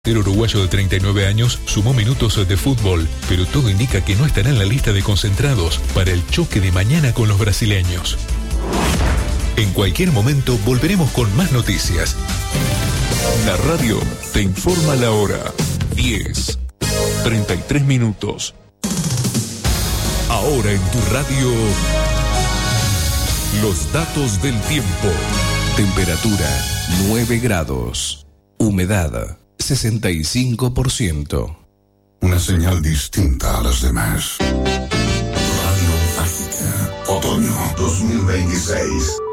El uruguayo de 39 años sumó minutos de fútbol, pero todo indica que no estará en la lista de concentrados para el choque de mañana con los brasileños. En cualquier momento volveremos con más noticias. La radio te informa la hora. 10:33 minutos. Ahora en tu radio, los datos del tiempo. Temperatura 9 grados. Humedad 65%. Una señal distinta a las demás. Radio Mágica. Otoño 2026.